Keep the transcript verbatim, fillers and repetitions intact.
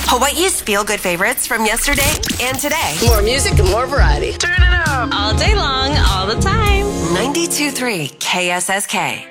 Hawaii's feel-good favorites from yesterday and today. More music and more variety. Turn it up. All day long, all the time. ninety-two point three K S S K.